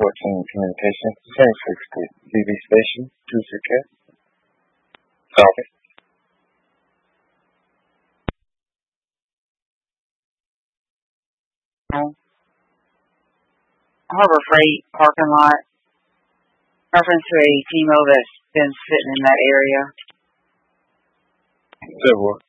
Communications, 26th Street, TV station, 2CK. Copy. Harbor Freight parking lot. Reference to a female that's been sitting in that area. Said what?